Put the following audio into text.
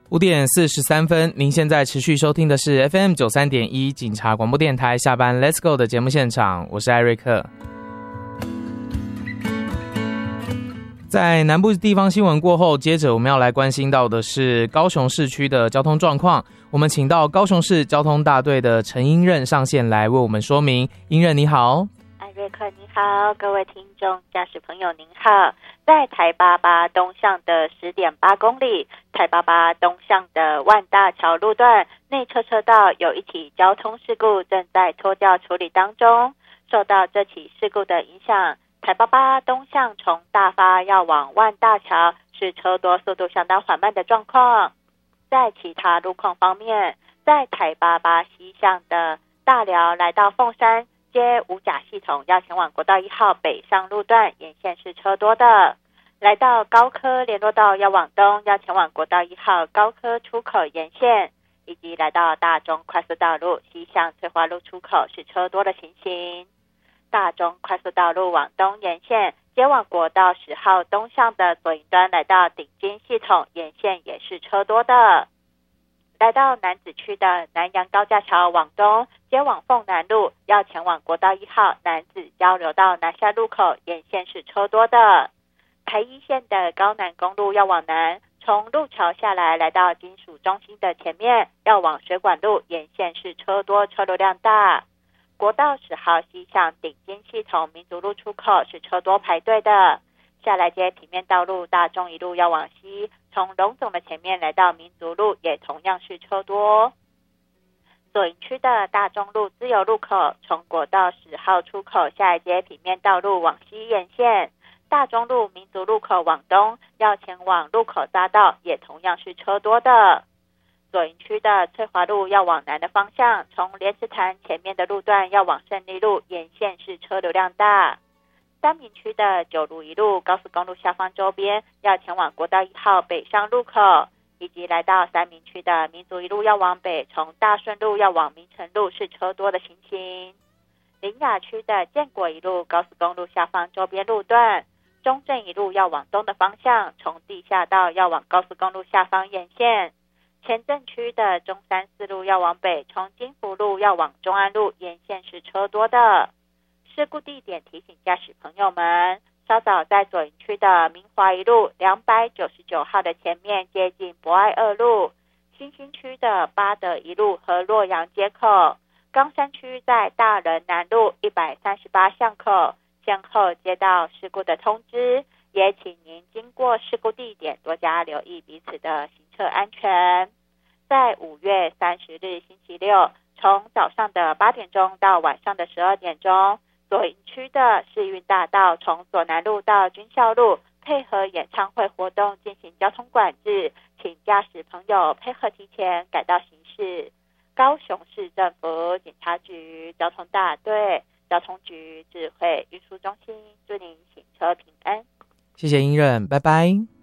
5:43，您现在持续收听的是 FM 93.1警察广播电台下班 Let's Go 的节目现场，我是艾瑞克。在南部地方新闻过后，接着我们要来关心到的是高雄市区的交通状况。我们请到高雄市交通大队的陈英任上线来为我们说明。英任你好。 艾瑞克你好，各位听众驾驶朋友您好。在台88东向的 10.8 公里，台88东向的万大桥路段内侧车道有一起交通事故正在拖吊处理当中。受到这起事故的影响，台88东向从大发要往万大桥是车多速度相当缓慢的状况。在其他路况方面，在台88西向的大寮来到凤山接五甲系统要前往国道1号北上路段沿线是车多的。来到高科联络道要往东要前往国道1号高科出口沿线，以及来到大中快速道路西向翠华路出口是车多的情形。大中快速道路往东沿线接往国道10号东向的左营端来到顶尖系统沿线也是车多的。来到楠梓区的南洋高架桥往东接往凤南路要前往国道1号楠梓交流道南下路口沿线是车多的。台一线的高南公路要往南，从路桥下来到金属中心的前面要往水管路沿线是车多车流量大。国道10号西向顶尖系统民族路出口是车多排队的。下来接平面道路大众一路要往西，从龙总的前面来到民族路也同样是车多。左营区的大众路自由路口从国道10号出口下来接平面道路往西沿线，大中路民族路口往东要前往路口匝道也同样是车多的。左营区的翠华路要往南的方向，从莲池潭前面的路段要往胜利路沿线是车流量大。三民区的九如一路高速公路下方周边要前往国道1号北上路口，以及来到三民区的民族一路要往北，从大顺路要往民城路是车多的情形。苓雅区的建国一路高速公路下方周边路段，中正一路要往东的方向，从地下道要往高速公路下方沿线。前镇区的中山四路要往北，从金福路要往中安路沿线是车多的。事故地点提醒驾驶朋友们，稍早在左营区的明华一路299号的前面接近博爱2路，新兴区的八德一路和洛阳街口，冈山区在大仁南路138巷口先后接到事故的通知，也请您经过事故地点多加留意彼此的行车安全。在5月30日星期六，从早上的8点钟到晚上的12点钟，左营区的世运大道从左南路到军校路配合演唱会活动进行交通管制，请驾驶朋友配合提前改道行驶。高雄市政府警察局交通大队交通局智慧运输中心祝您行车平安。 谢谢英任，拜拜。